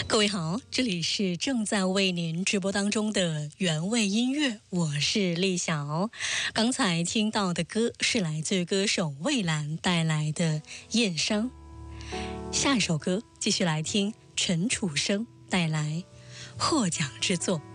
各位好，这里是正在为您直播当中的原味音乐，我是丽晓。刚才听到的歌是来自歌手蔚蓝带来的《燕伤》。下一首歌继续来听陈楚生带来获奖之作。